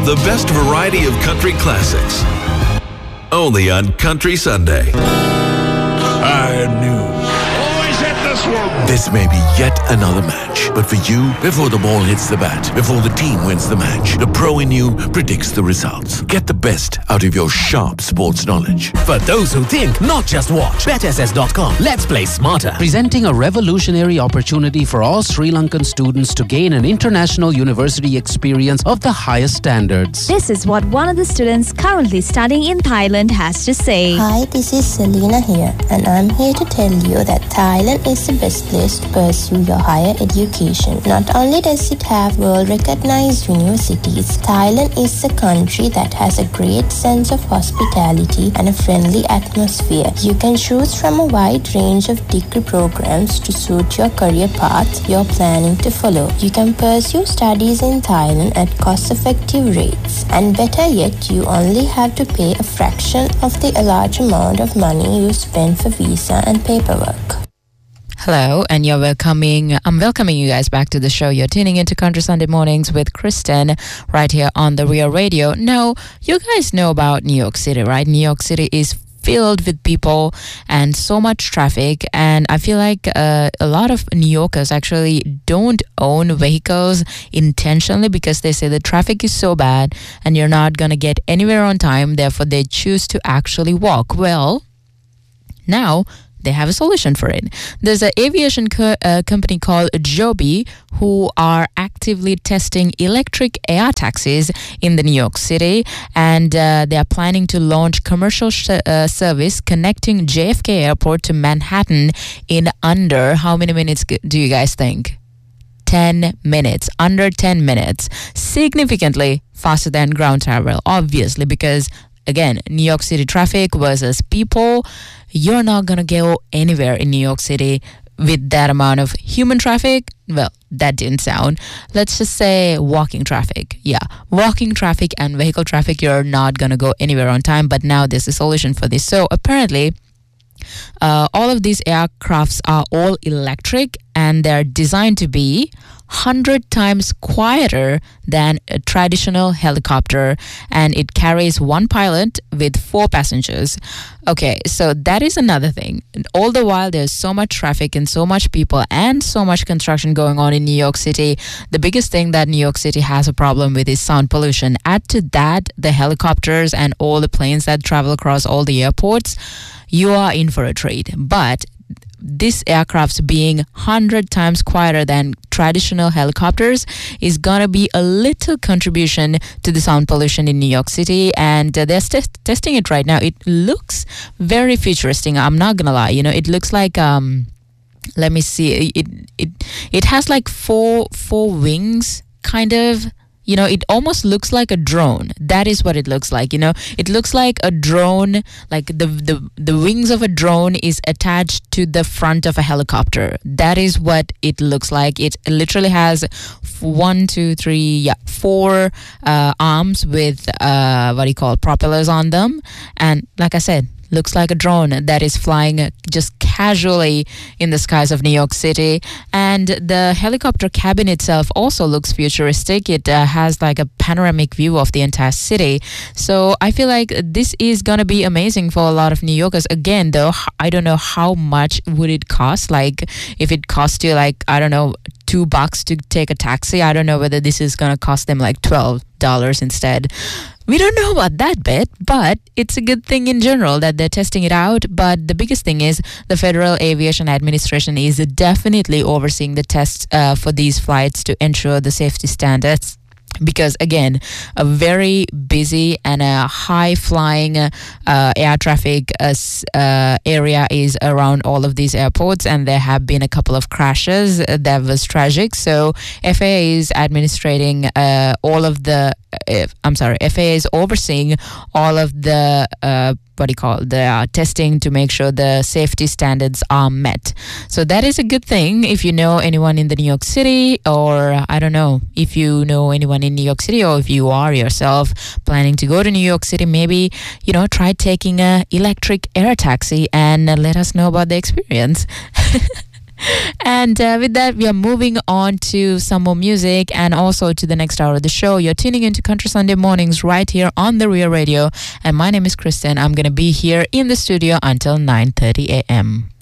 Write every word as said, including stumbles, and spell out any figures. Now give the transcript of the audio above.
The best variety of country classics. Only on Country Sunday. I knew. Always hit this one. This may be yet another match, but for you, before the ball hits the bat, before the team wins the match, the pro in you predicts the results. Get the best out of your sharp sports knowledge. For those who think, not just watch, bet s s dot com. Let's play smarter. Presenting a revolutionary opportunity for all Sri Lankan students to gain an international university experience of the highest standards. This is what one of the students currently studying in Thailand has to say. Hi, this is Selena here, and I'm here to tell you that Thailand is the best place to pursue your higher education. Not only does it have world-recognized universities, Thailand is a country that has a great sense of hospitality and a friendly atmosphere. You can choose from a wide range of degree programs to suit your career path you're planning to follow. You can pursue studies in Thailand at cost-effective rates. And better yet, you only have to pay a fraction of the large amount of money you spend for visa and paperwork. Hello, and you're welcoming, I'm welcoming you guys back to the show. You're tuning into Country Sunday Mornings with Kristen right here on the Real Radio. Now, you guys know about New York City, right? New York City is filled with people and so much traffic, and I feel like uh, a lot of New Yorkers actually don't own vehicles intentionally because they say the traffic is so bad and you're not going to get anywhere on time, therefore they choose to actually walk. Well, now they have a solution for it. There's an aviation co- uh, company called Joby who are actively testing electric air taxis in the New York City, and uh, they are planning to launch commercial sh- uh, service connecting J F K Airport to Manhattan in under, how many minutes do you guys think? ten minutes, under ten minutes, significantly faster than ground travel, obviously, because again, New York City traffic versus people. You're not going to go anywhere in New York City with that amount of human traffic. Well, that didn't sound. Let's just say walking traffic. Yeah, walking traffic and vehicle traffic, you're not going to go anywhere on time. But now there's a solution for this. So apparently, uh, all of these aircrafts are all electric and they're designed to be one hundred times quieter than a traditional helicopter, and it carries one pilot with four passengers. Okay, so that is another thing. All the while there's so much traffic and so much people and so much construction going on in New York City, the biggest thing that New York City has a problem with is sound pollution. Add to that the helicopters and all the planes that travel across all the airports, you are in for a treat. But this aircraft being one hundred times quieter than traditional helicopters is going to be a little contribution to the sound pollution in New York City, and uh, they're st- testing it right now. It looks very futuristic, I'm not going to lie. You know, it looks like, um, let me see, it, it, it has like four, four wings, kind of. You know, it almost looks like a drone. That is what it looks like. You know, it looks like a drone, like the, the, the wings of a drone is attached to the front of a helicopter. That is what it looks like. It literally has one, two, three, yeah, four uh, arms with uh, what do you call propellers on them. And like I said, looks like a drone that is flying just casually in the skies of New York City. And the helicopter cabin itself also looks futuristic. It uh, has like a panoramic view of the entire city. So I feel like this is going to be amazing for a lot of New Yorkers. Again, though, I don't know how much would it cost. Like if it cost you like, I don't know, two bucks to take a taxi, I don't know whether this is going to cost them like twelve dollars instead. We don't know about that bit, but it's a good thing in general that they're testing it out. But the biggest thing is the Federal Aviation Administration is definitely overseeing the tests uh, for these flights to ensure the safety standards. Because again, a very busy and a high-flying uh, air traffic uh, uh, area is around all of these airports, and there have been a couple of crashes that was tragic. So F A A is administrating uh, all of the, uh, I'm sorry, F A A is overseeing all of the uh, what do you call it, the uh, testing to make sure the safety standards are met. So that is a good thing. If you know anyone in the New York City, or I don't know, if you know anyone in New York City, or if you are yourself planning to go to New York City, maybe, you know, try taking a electric air taxi and uh, let us know about the experience. And uh, with that, we are moving on to some more music and also to the next hour of the show. You're tuning into Country Sunday Mornings right here on the Rio Radio. And my name is Kristen. I'm going to be here in the studio until nine thirty a.m.